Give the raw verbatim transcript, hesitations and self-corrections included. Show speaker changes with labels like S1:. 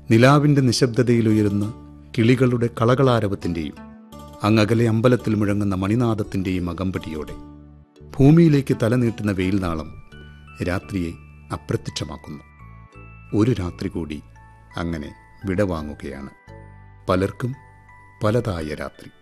S1: നിലാവിൻ്റെ നിശബ്ദതയിലുയരുന്ന കിളികളുടെ കളകളാരവത്തിൻ്റെയും അങ്ങകലെ അമ്പലത്തിൽ മുഴങ്ങുന്ന മണിനാദത്തിൻ്റെയും അകമ്പടിയോടെ ഭൂമിയിലേക്ക് തലനീട്ടുന്ന വെയിൽനാളം രാത്രിയെ അപ്രത്യക്ഷമാക്കുന്നു. ഒരു രാത്രി കൂടി അങ്ങനെ വിടവാങ്ങുകയാണ്. പലർക്കും പലതായ രാത്രി.